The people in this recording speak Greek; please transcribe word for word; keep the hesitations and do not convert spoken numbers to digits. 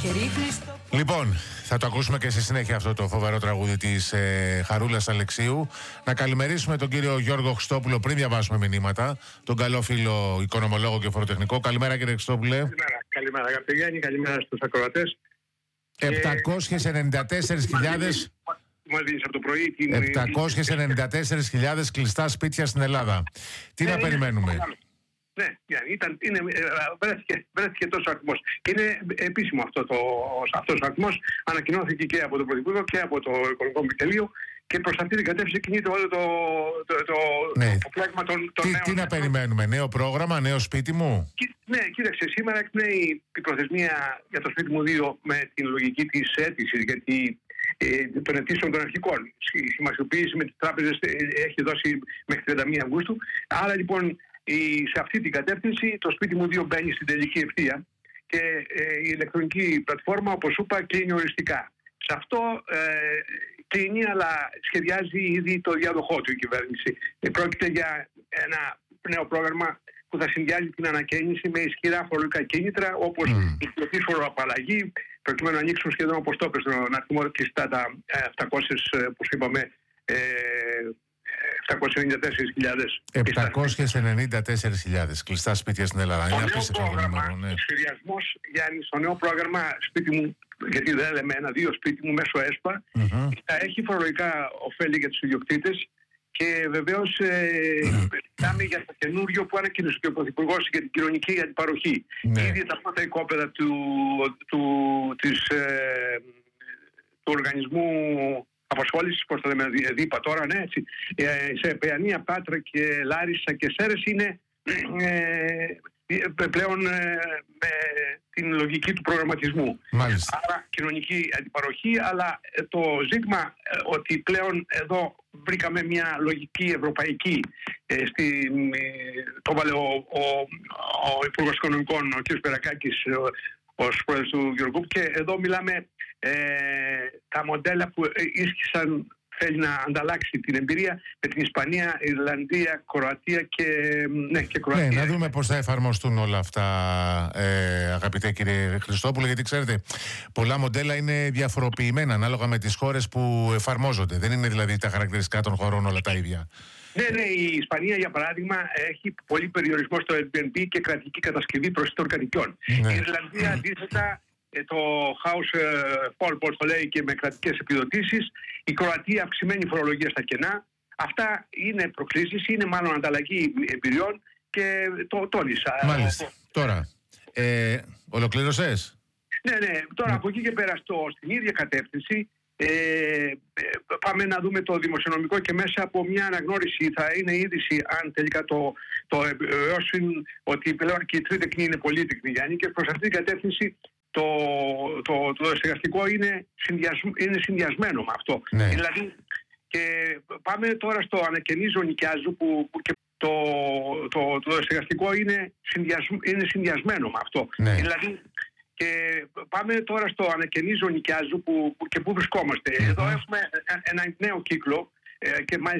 Λοιπόν, θα το ακούσουμε και στη συνέχεια αυτό το φοβερό τραγούδι της ε, Χαρούλας Αλεξίου. Να καλημερίσουμε τον κύριο Γιώργο Χριστόπουλο πριν διαβάσουμε μηνύματα. Τον καλό φίλο οικονομολόγο και φοροτεχνικό. Καλημέρα, κύριε Χριστόπουλε. Καλημέρα, καλημέρα αγαπητέ Γιάννη, καλημέρα στους ακροατές. επτακόσιες ενενήντα τέσσερις χιλιάδες επτακόσιες ενενήντα τέσσερις χιλιάδες κλειστά σπίτια στην Ελλάδα. Τι ναι, να είναι, περιμένουμε? Ναι, ήταν, είναι, βρέθηκε, βρέθηκε τόσο αριθμός. Είναι επίσημο αυτό το, αυτός ο αριθμός. Ανακοινώθηκε και από τον Πρωθυπουργό και από το Οικονομικό Επιτελείο και προς αυτή την κατεύθυνση κινείται όλο το, το, το, ναι. το πλέγμα των, των τι, νέων. Τι να περιμένουμε, νέο πρόγραμμα, νέο σπίτι μου? Ναι, κοίταξε, σήμερα εκπνέει η προθεσμία για το σπίτι μου δύο με την λογική της αίτησης, γιατί ε, των αιτήσεων των αρχικών. Η σημασιοποίηση με τις τράπεζες έχει δώσει μέχρι τριάντα μία Αυγούστου. Άρα λοιπόν σε αυτή την κατεύθυνση το σπίτι μου δύο μπαίνει στην τελική ευθεία και ε, η ηλεκτρονική πλατφόρμα, όπως είπα, κλείνει οριστικά. Σε αυτό ε, κλείνει, αλλά σχεδιάζει ήδη το διάδοχό του η κυβέρνηση. Ε, πρόκειται για ένα νέο πρόγραμμα που θα συνδυάζει την ανακαίνιση με ισχυρά φορολογικά κίνητρα, όπως mm. η πλωτή φοροαπαλλαγή, προκειμένου να ανοίξουν σχεδόν, όπως το έπαιζε, να θυμώ και στα τα επτακόσιες, όπως είπαμε, ε, επτακόσιες ενενήντα τέσσερις χιλιάδες. επτακόσιες ενενήντα τέσσερις χιλιάδες κλειστά σπίτια στην Ελλάδα. Το νέο πρόγραμμα, ναι. Ο σχεδιασμός, Γιάννη, στο νέο πρόγραμμα σπίτι μου, γιατί δεν λέμε ένα-δύο σπίτι μου μέσω ΕΣΠΑ, mm-hmm. θα έχει φορολογικά ωφέλη για τους ιδιοκτήτες και βεβαίως μιλάμε ε, mm. για το καινούριο που ανακοίνωσε και ο Πρωθυπουργός για την κοινωνική αντιπαροχή. Ναι. Ήδη τα πρώτα οικόπεδα του, του, της, ε, του οργανισμού απασχόλησης, πώς το λέμε, δίπα τώρα, ναι, έτσι, σε Παιανία, Πάτρα και Λάρισα και Σέρρες είναι ε, πλέον ε, με την λογική του προγραμματισμού. Μάλιστα. Άρα κοινωνική αντιπαροχή, αλλά το ζήτημα ε, ότι πλέον εδώ βρήκαμε μια λογική ευρωπαϊκή, ε, στην, ε, το βάλε ο, ο, ο Υπουργός Οικονομικών, ο κ. Περακάκης, ως πρόεδρος του Eurogroup, και εδώ μιλάμε ε, τα μοντέλα που ίσχυσαν, θέλει να ανταλλάξει την εμπειρία με την Ισπανία, Ιρλανδία, Κροατία και, ναι, και Κροατία. Ναι, να δούμε πώς θα εφαρμοστούν όλα αυτά, ε, αγαπητέ κύριε Χριστόπουλε, γιατί ξέρετε, πολλά μοντέλα είναι διαφοροποιημένα ανάλογα με τις χώρες που εφαρμόζονται. Δεν είναι δηλαδή τα χαρακτηριστικά των χωρών όλα τα ίδια. Ναι, ναι, η Ισπανία για παράδειγμα έχει πολύ περιορισμό στο Airbnb και κρατική κατασκευή προσιτών κατοικιών. Ναι. Η Ιρλανδία αντίθετα το house fall, πώς το λέει, και με κρατικές επιδοτήσεις. Η Κροατία αυξημένη φορολογία στα κενά. Αυτά είναι προκλήσεις, είναι μάλλον ανταλλαγή εμπειριών και το τόνισα. Μάλιστα. Τώρα, ε, ολοκλήρωσες? Ναι, ναι. Τώρα mm. από εκεί και πέρα στο, στην ίδια κατεύθυνση ε, πάμε να δούμε το δημοσιονομικό και μέσα από μια αναγνώριση θα είναι είδηση αν τελικά το, το επιβεβαιώσουν ότι πλέον και η τρίτη είναι πολύτεκνη, Γιάννη, και προς αυτή την κατεύθυνση το, το, το στεγαστικό είναι, συνδυασ, είναι συνδυασμένο με αυτό. Ναι. Δηλαδή, και πάμε τώρα στο ανακαινίζω νοικιάζω που, που και το, το, το στεγαστικό είναι, συνδυασ, είναι συνδυασμένο με αυτό. Ναι. Δηλαδή, και πάμε τώρα στο ανακαινίζω νοικιάζω που, που, και πού βρισκόμαστε. Mm-hmm. Εδώ έχουμε ένα νέο κύκλο ε, και μάλιστα